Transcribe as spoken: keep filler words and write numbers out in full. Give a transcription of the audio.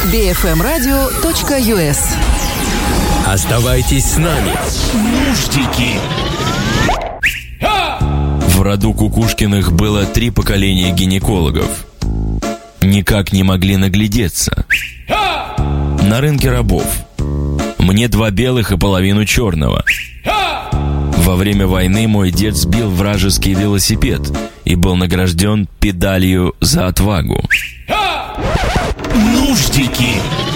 би эф эм радио точка ю эс. Оставайтесь с нами. Нуждики. В роду Кукушкиных было три поколения гинекологов. Никак не могли наглядеться. На рынке рабов. Мне два белых и половину черного. Во время войны мой дед сбил вражеский велосипед и был награжден педалью за отвагу. Нуждики.